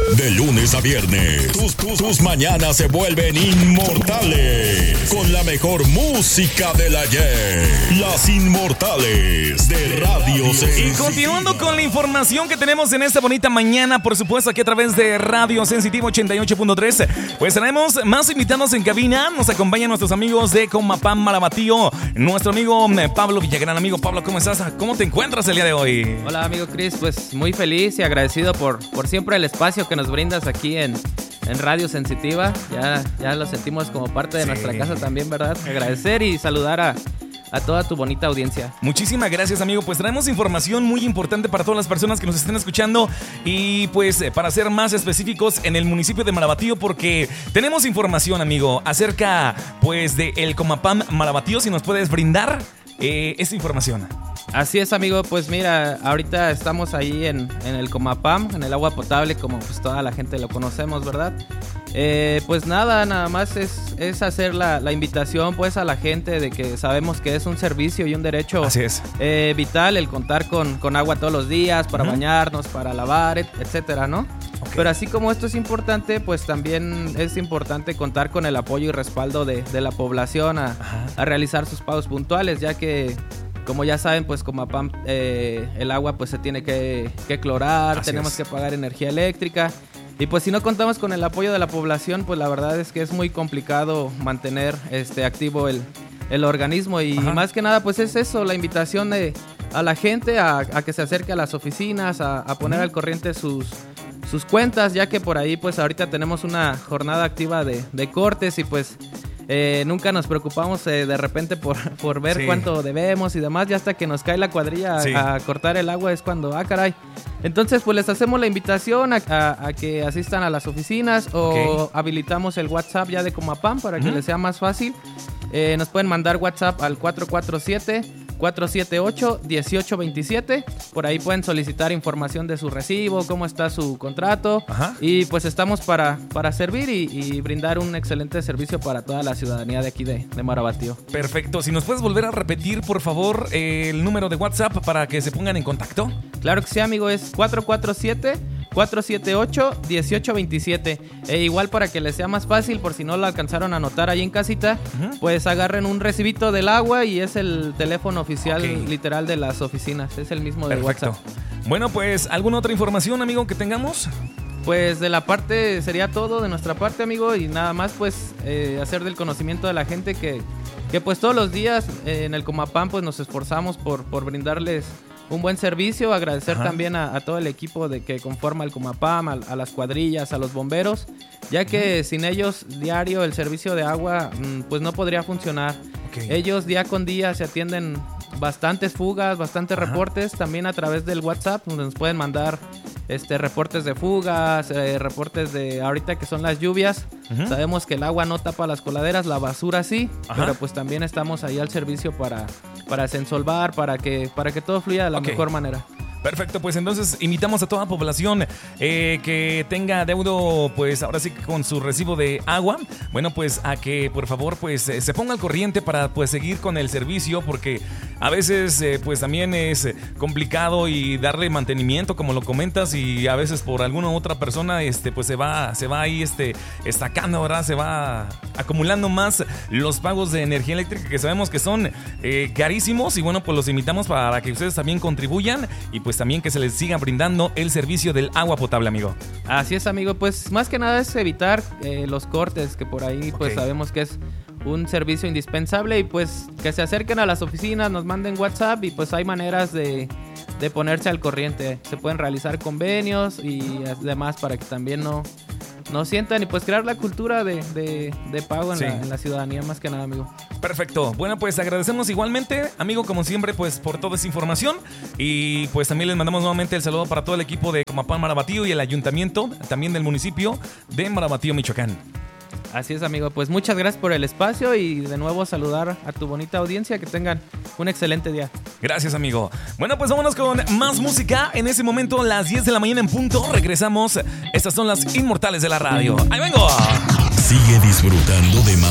De lunes a viernes, tus mañanas se vuelven inmortales con la mejor música del ayer. Las Inmortales de Radio Sensitiva. Y continuando con la información que tenemos en esta bonita mañana, por supuesto aquí a través de Radio Sensitiva 88.3, pues tenemos más invitados en cabina. Nos acompañan nuestros amigos de Comapam Marabatío, nuestro amigo Pablo Villagrán. Amigo Pablo, ¿cómo estás? ¿Cómo te encuentras el día de hoy? Hola amigo Chris, pues muy feliz y agradecido por siempre el espacio que nos brindas aquí en Radio Sensitiva. Ya lo sentimos como parte de nuestra casa también, ¿verdad? Agradecer y saludar a toda tu bonita audiencia. Muchísimas gracias, amigo. Pues traemos información muy importante para todas las personas que nos estén escuchando y pues para ser más específicos en el municipio de Marabatío, porque tenemos información, amigo, acerca pues de el Comapam Marabatío. Si nos puedes brindar esta información. Así es, amigo, pues mira, ahorita estamos ahí en el Comapam, en el agua potable, como pues toda la gente lo conocemos, ¿verdad? Pues nada más es hacer la invitación pues a la gente de que sabemos que es un servicio y un derecho. Así es. Vital el contar con agua todos los días para bañarnos, para lavar, etcétera, ¿no? Okay. Pero así como esto es importante, pues también es importante contar con el apoyo y respaldo de la población a realizar sus pagos puntuales, ya que como ya saben, pues Comapam, el agua pues se tiene que clorar, tenemos que pagar energía eléctrica. Y pues si no contamos con el apoyo de la población, pues la verdad es que es muy complicado mantener activo el organismo. Y más que nada, pues es eso, la invitación a la gente a que se acerque a las oficinas, a poner al corriente sus cuentas, ya que por ahí pues ahorita tenemos una jornada activa de cortes y pues nunca nos preocupamos de repente por ver cuánto debemos y demás, ya hasta que nos cae la cuadrilla a cortar el agua es cuando, caray. Entonces pues les hacemos la invitación a que asistan a las oficinas o habilitamos el WhatsApp ya de Comapam para que les sea más fácil. Nos pueden mandar WhatsApp al 447-478-1827. Por ahí pueden solicitar información de su recibo, cómo está su contrato. Y pues estamos para servir y brindar un excelente servicio para toda la ciudadanía de aquí de Marabatío. Perfecto. Si nos puedes volver a repetir, por favor, el número de WhatsApp para que se pongan en contacto. Claro que sí, amigo. Es 447-478-1827. Igual para que les sea más fácil, por si no lo alcanzaron a anotar ahí en casita, pues agarren un recibito del agua y es el teléfono oficial literal de las oficinas. Es el mismo del WhatsApp. Bueno, pues, ¿alguna otra información, amigo, que tengamos? Pues de la parte sería todo de nuestra parte, amigo, y nada más pues hacer del conocimiento de la gente que pues todos los días en el Comapam pues nos esforzamos por brindarles un buen servicio. Agradecer también a todo el equipo que conforma el Comapam, a las cuadrillas, a los bomberos, ya que sin ellos diario el servicio de agua pues no podría funcionar. Ellos día con día se atienden bastantes fugas, bastantes reportes, también a través del WhatsApp, donde nos pueden mandar reportes de fugas, reportes de ahorita que son las lluvias. Sabemos que el agua no tapa las coladeras, la basura sí, pero pues también estamos ahí al servicio para desensolvar, para que todo fluya de la mejor manera. Perfecto, pues entonces invitamos a toda la población que tenga deudo, pues ahora sí con su recibo de agua, bueno, pues a que por favor pues se ponga al corriente para pues seguir con el servicio, porque a veces pues también es complicado y darle mantenimiento, como lo comentas, y a veces por alguna otra persona pues se va ahí estacando, ¿verdad? Se va acumulando más los pagos de energía eléctrica, que sabemos que son carísimos, y bueno, pues los invitamos para que ustedes también contribuyan y pues también que se les siga brindando el servicio del agua potable, amigo. Así es, amigo, pues más que nada es evitar los cortes, que por ahí pues sabemos que es un servicio indispensable, y pues que se acerquen a las oficinas, nos manden WhatsApp y pues hay maneras de ponerse al corriente. Se pueden realizar convenios y demás para que también no sientan, y pues crear la cultura de pago en la ciudadanía, más que nada, amigo. Perfecto. Bueno, pues agradecemos igualmente, amigo, como siempre, pues por toda esa información, y pues también les mandamos nuevamente el saludo para todo el equipo de Comapam Marabatío y el ayuntamiento también del municipio de Marabatío, Michoacán. Así es, amigo, pues muchas gracias por el espacio y de nuevo saludar a tu bonita audiencia, que tengan un excelente día. Gracias, amigo. Bueno, pues vámonos con más música. En ese momento, las 10 de la mañana en punto, regresamos. Estas son las Inmortales de la radio. ¡Ahí vengo! Sigue disfrutando de más